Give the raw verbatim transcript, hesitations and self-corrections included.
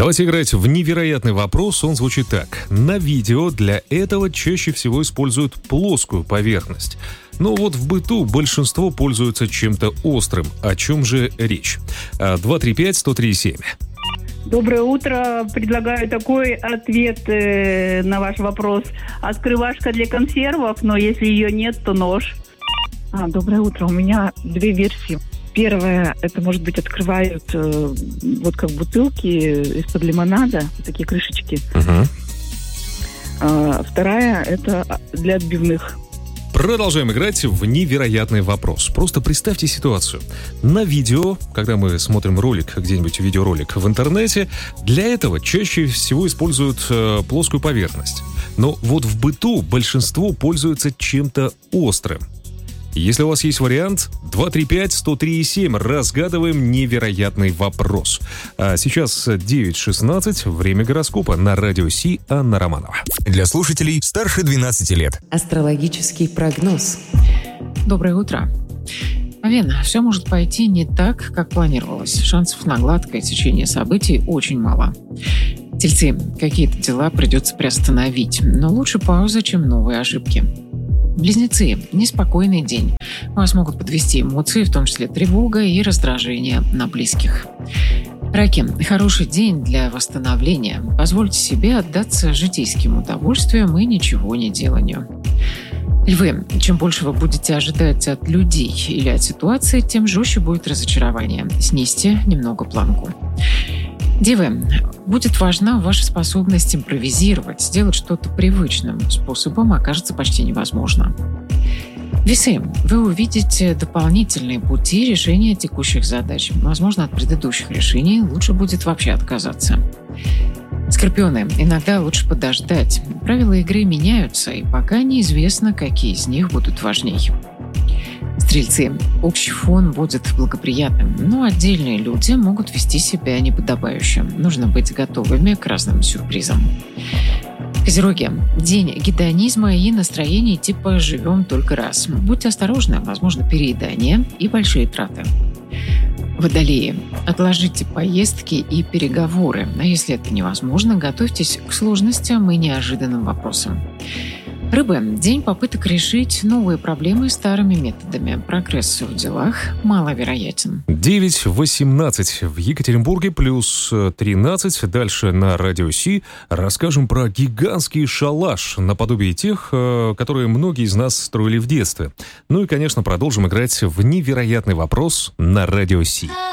Давайте играть в невероятный вопрос. Он звучит так. На видео для этого чаще всего используют плоскую поверхность. Но вот в быту большинство пользуются чем-то острым. О чем же речь? два три пять сто три семь. Доброе утро. Предлагаю такой ответ э, на ваш вопрос. Открывашка для консервов, но если ее нет, то нож. А, доброе утро. У меня две версии. Первая, это, может быть, открывают э, вот как бутылки из-под лимонада, такие крышечки. Угу. А, вторая, это для отбивных. Продолжаем играть в невероятный вопрос. Просто представьте ситуацию. На видео, когда мы смотрим ролик, где-нибудь видеоролик в интернете, для этого чаще всего используют э, плоскую поверхность. Но вот в быту большинство пользуются чем-то острым. Если у вас есть вариант, два три пять сто три семь, разгадываем невероятный вопрос. А сейчас девять шестнадцать, время гороскопа на Радио Си, Анна Романова. Для слушателей старше двенадцати лет. Астрологический прогноз. Доброе утро. Овен, все может пойти не так, как планировалось. Шансов на гладкое течение событий очень мало. Тельцы, какие-то дела придется приостановить, но лучше пауза, чем новые ошибки. Близнецы, неспокойный день. Вас могут подвести эмоции, в том числе тревога и раздражение на близких. Раки, хороший день для восстановления. Позвольте себе отдаться житейским удовольствиям и ничего не деланию. Львы, чем больше вы будете ожидать от людей или от ситуации, тем жестче будет разочарование. Снизьте немного планку. Девы, будет важна ваша способность импровизировать, сделать что-то привычным способом окажется почти невозможно. Весы, вы увидите дополнительные пути решения текущих задач. Возможно, от предыдущих решений лучше будет вообще отказаться. Скорпионы, иногда лучше подождать. Правила игры меняются, и пока неизвестно, какие из них будут важней. Стрельцы, общий фон будет благоприятным, но отдельные люди могут вести себя неподобающе. Нужно быть готовыми к разным сюрпризам. Козероги, день гедонизма и настроений типа «живем только раз». Будьте осторожны, возможно переедание и большие траты. Водолеи, отложите поездки и переговоры, а если это невозможно, готовьтесь к сложностям и неожиданным вопросам. Рыбы, день попыток решить новые проблемы старыми методами. Прогресс в делах маловероятен. девять восемнадцать в Екатеринбурге, плюс тринадцать. Дальше на Радио Си расскажем про гигантский шалаш, наподобие тех, которые многие из нас строили в детстве. Ну и, конечно, продолжим играть в невероятный вопрос на Радио Си.